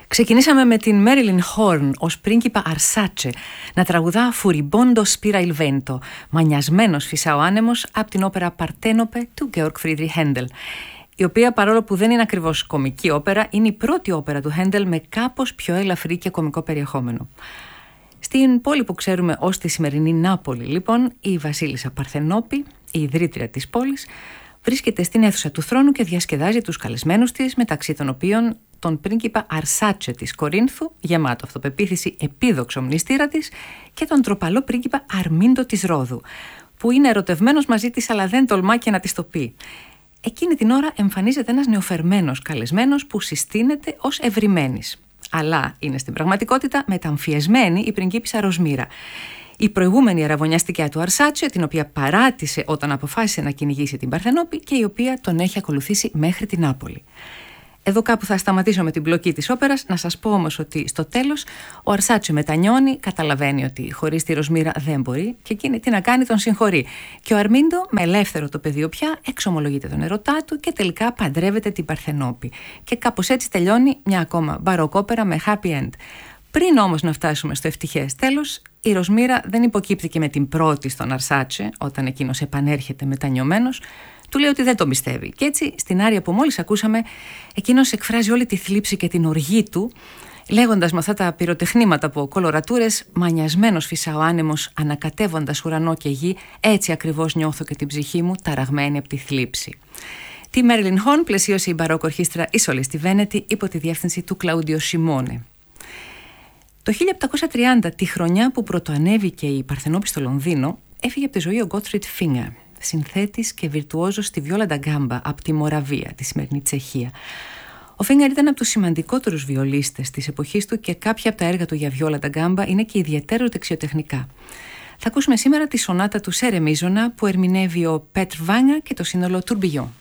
Ξεκινήσαμε με την Marilyn Horne ως πρίγκιπα Αρσάτσε να τραγουδά «Furibondo spira il vento», μανιασμένος φυσά ο άνεμος, από την όπερα «Παρτένοπε» του Georg Friedrich Händel, η οποία, παρόλο που δεν είναι ακριβώς κομική όπερα, είναι η πρώτη όπερα του Händel με κάπως πιο ελαφρύ και κομικό περιεχόμενο. Στην πόλη που ξέρουμε ως τη σημερινή Νάπολη, λοιπόν, η βασίλισσα Παρθενόπη, η ιδρύτρια της πόλης, βρίσκεται στην αίθουσα του θρόνου και διασκεδάζει τους καλεσμένους της, μεταξύ των οποίων τον πρίγκιπα Αρσάτσε της Κορίνθου, γεμάτο αυτοπεποίθηση επίδοξο μνηστήρα της, και τον τροπαλό πρίγκιπα Αρμίντο της Ρόδου, που είναι ερωτευμένος μαζί της αλλά δεν τολμά και να της το πει. Εκείνη την ώρα εμφανίζεται ένας νεοφερμένος καλεσμένος που συστήνεται ως ευρυμένης. Αλλά είναι στην πραγματικότητα μεταμφιεσμένη η πριγκίπισσα Ροσμίρα, η προηγούμενη αραβωνιαστικιά του Αρσάτσε, την οποία παράτησε όταν αποφάσισε να κυνηγήσει την Παρθενόπη και η οποία τον έχει ακολουθήσει μέχρι την Νάπολη. Εδώ κάπου θα σταματήσω με την πλοκή της όπερας, να σας πω όμως ότι στο τέλος ο Αρσάτσε μετανιώνει, καταλαβαίνει ότι χωρίς τη Ροσμίρα δεν μπορεί και εκείνη τι να κάνει, τον συγχωρεί. Και ο Αρμίντο, με ελεύθερο το πεδίο πια, εξομολογείται τον ερωτά του και τελικά παντρεύεται την Παρθενόπη. Και κάπως έτσι τελειώνει μια ακόμα μπαροκόπερα με happy end. Πριν όμως να φτάσουμε στο ευτυχές τέλος, η Ροσμίρα δεν υποκύπτει και με την πρώτη στον Αρσάτσε, όταν εκείνος επανέρχεται μετανιωμένος. Του λέει ότι δεν τον πιστεύει. Και έτσι, στην άρια που μόλις ακούσαμε, εκείνος εκφράζει όλη τη θλίψη και την οργή του, λέγοντας με αυτά τα πυροτεχνήματα από κολορατούρες, μανιασμένος φυσά ο άνεμος, ανακατεύοντας ουρανό και γη, έτσι ακριβώς νιώθω και την ψυχή μου, ταραγμένη από τη θλίψη. Τη Marilyn Horne πλαισίωσε η μπαρόκο ορχήστρα η Solisti Veneti υπό τη διεύθυνση του Κλαούντιο Σιμώνε. Το 1730, τη χρονιά που πρωτοανέβηκε η Παρθενόπη στο Λονδίνο, έφυγε από τη ζωή ο Gottfried Finger, συνθέτης και βιρτουόζος στη βιόλα ντα γκάμπα από τη Μοραβία, τη σημερινή Τσεχία. Ο Φίνγκερ ήταν από τους σημαντικότερους βιολίστες της εποχής του και κάποια από τα έργα του για βιόλα ντα γκάμπα είναι και ιδιαίτερα δεξιοτεχνικά. Θα ακούσουμε σήμερα τη σονάτα του Σερεμίζωνα που ερμηνεύει ο Πέτρ Βάνια και το σύνολο Τουρμπιγιόν.